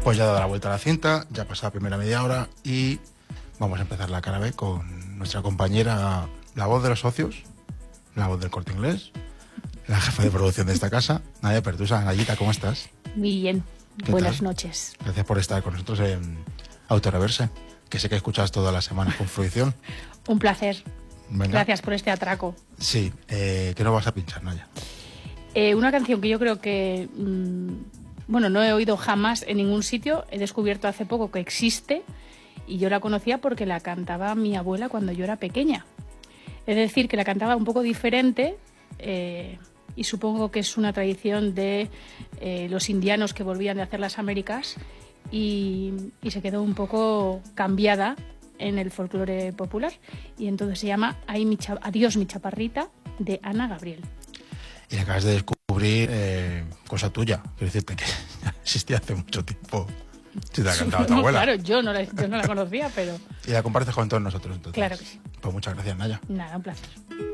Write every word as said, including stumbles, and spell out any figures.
Pues ya he dado la vuelta a la cinta, ya ha pasado la primera media hora y vamos a empezar la cara B con nuestra compañera, la voz de los socios, la voz del Corte Inglés, la jefa de producción de esta casa, Nadia Pertusa. Nayita, ¿cómo estás? Muy bien, buenas tal? noches. Gracias por estar con nosotros en Autoreverse, que sé que escuchas todas las semanas con fruición. Un placer. Venga. Gracias por este atraco. Sí, eh, ¿qué nos vas a pinchar, Naya? Eh, una canción que yo creo que, mmm, bueno, no he oído jamás en ningún sitio. He descubierto hace poco que existe y yo la conocía porque la cantaba mi abuela cuando yo era pequeña. Es decir, que la cantaba un poco diferente eh, y supongo que es una tradición de eh, los indianos que volvían de hacer las Américas y, y se quedó un poco cambiada en el folclore popular. Y entonces se llama Ay, mi cha- Adiós, mi chaparrita, de Ana Gabriel. Y acabas de descubrir eh, cosa tuya. Quiero decirte que existía hace mucho tiempo. Si te la ha cantado tu No, abuela. claro, yo no, la, yo no la conocía, pero... Y la compartes con todos nosotros, entonces. Claro que sí. Pues muchas gracias, Naya. Nada, un placer.